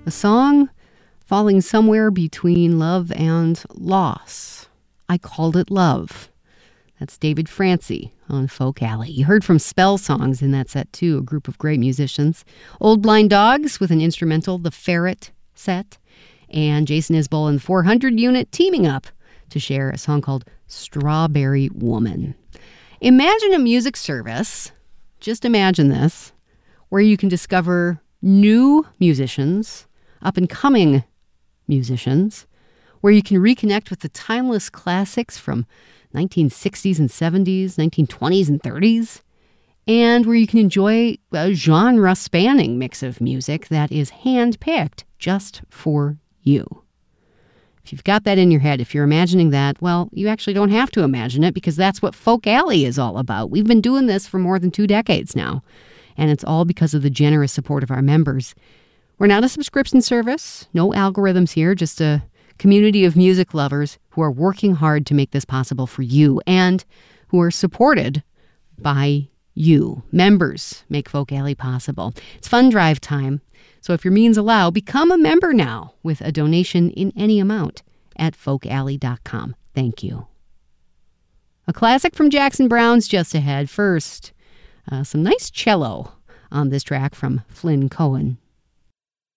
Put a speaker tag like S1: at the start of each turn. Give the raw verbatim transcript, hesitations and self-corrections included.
S1: A song falling somewhere between love and loss. I called it love. That's David Francie on Folk Alley. You heard from Spell Songs in that set, too, a group of great musicians. Old Blind Dogs with an instrumental, the Ferret set, and Jason Isbell and the four hundred unit teaming up to share a song called Strawberry Woman. Imagine a music service, just imagine this, where you can discover new musicians, up-and-coming musicians, where you can reconnect with the timeless classics from nineteen sixties and seventies, nineteen twenties and thirties, and where you can enjoy a genre-spanning mix of music that is hand-picked just for you. If you've got that in your head, if you're imagining that, well, you actually don't have to imagine it because that's what Folk Alley is all about. We've been doing this for more than two decades now, and it's all because of the generous support of our members. We're not a subscription service, no algorithms here, just a community of music lovers who are working hard to make this possible for you and who are supported by you. Members make Folk Alley possible. It's fund drive time, so if your means allow, become a member now with a donation in any amount at folk alley dot com. Thank you. A classic from Jackson Browne's just ahead. First, uh, some nice cello on this track from Flynn Cohen.